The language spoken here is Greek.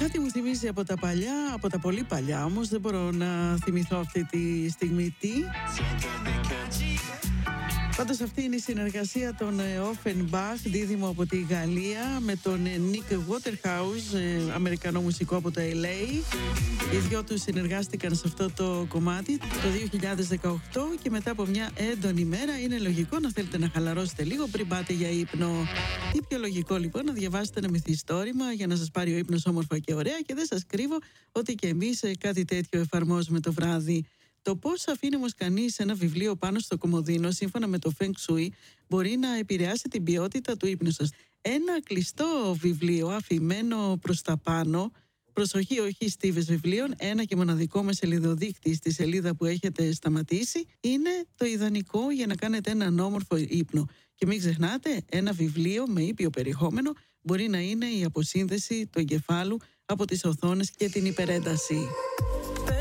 Κάτι μου θυμίζει από τα παλιά, από τα πολύ παλιά όμως, δεν μπορώ να θυμηθώ αυτή τη στιγμή τι. Πάντως αυτή είναι η συνεργασία των Offenbach, δίδυμο από τη Γαλλία, με τον Nick Waterhouse, Αμερικανό μουσικό από το LA. Οι δυο τους συνεργάστηκαν σε αυτό το κομμάτι το 2018 και μετά από μια έντονη μέρα είναι λογικό να θέλετε να χαλαρώσετε λίγο πριν πάτε για ύπνο. Τι πιο λογικό λοιπόν να διαβάσετε ένα μυθιστόρημα για να σας πάρει ο ύπνος όμορφα και ωραία, και δεν σας κρύβω ότι και εμείς κάτι τέτοιο εφαρμόζουμε το βράδυ. Το πώς αφήνει όμως κανείς ένα βιβλίο πάνω στο κομοδίνο, σύμφωνα με το Feng Shui, μπορεί να επηρεάσει την ποιότητα του ύπνου σας. Ένα κλειστό βιβλίο αφημένο προς τα πάνω, προσοχή, όχι στίβες βιβλίων, ένα και μοναδικό με σελιδοδείκτη στη σελίδα που έχετε σταματήσει, είναι το ιδανικό για να κάνετε έναν όμορφο ύπνο. Και μην ξεχνάτε, ένα βιβλίο με ήπιο περιεχόμενο μπορεί να είναι η αποσύνδεση του εγκεφάλου από τις οθόνες και την υπερένταση.